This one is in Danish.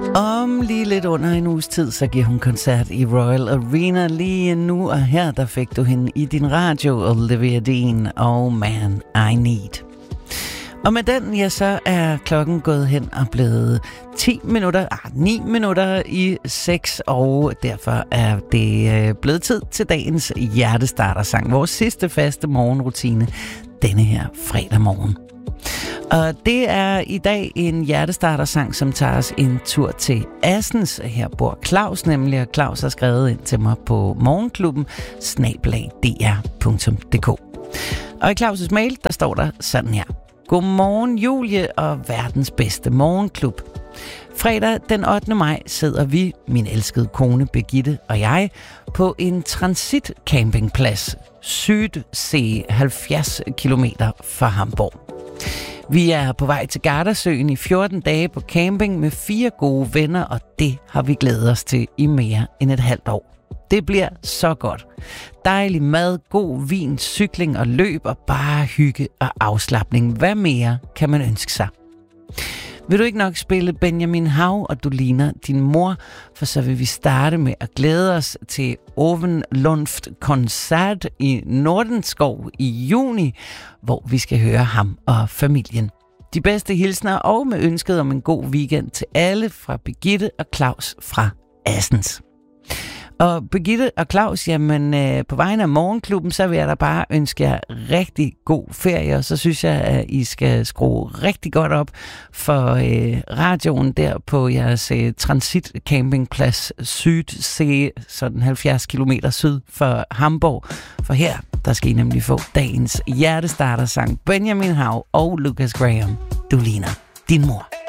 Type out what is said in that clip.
Om lige lidt under en uges tid, så giver hun koncert i Royal Arena lige nu, og her der fik du hende i din radio, Olivia Dean og Man I Need. Og med den, ja, så er klokken gået hen og blevet 9 minutter i 6, og derfor er det blevet tid til dagens hjertestartersang, vores sidste faste morgenrutine denne her fredag morgen. Og det er i dag en hjertestartersang, som tager os en tur til Assens. Her bor Claus nemlig, og Claus har skrevet ind til mig på morgenklubben@dr.dk. Og i Claus' mail, der står der sådan her: Godmorgen Julie og verdens bedste morgenklub. Fredag den 8. maj sidder vi, min elskede kone Birgitte og jeg, på en transitcampingplads Sydsee 70 km fra Hamburg. Vi er på vej til Gardasøen i 14 dage på camping med 4 gode venner, og det har vi glædet os til i mere end et halvt år. Det bliver så godt. Dejlig mad, god vin, cykling og løb og bare hygge og afslapning. Hvad mere kan man ønske sig? Vil du ikke nok spille Benjamin Hav, og du ligner din mor? For så vil vi starte med at glæde os til Ovenlunft koncert i Nordenskov i juni, hvor vi skal høre ham og familien. De bedste hilsner og med ønsket om en god weekend til alle fra Birgitte og Claus fra Assens. Og Birgitte og Claus, jamen på vegne af morgenklubben, så vil jeg da bare ønske jer rigtig god ferie, og så synes jeg, at I skal skrue rigtig godt op for radioen der på jeres transitcampingplads Sydsee, sådan 70 km syd for Hamburg. For her, der skal I nemlig få dagens hjertestartersang Benjamin Hav og Lucas Graham. Du ligner din mor.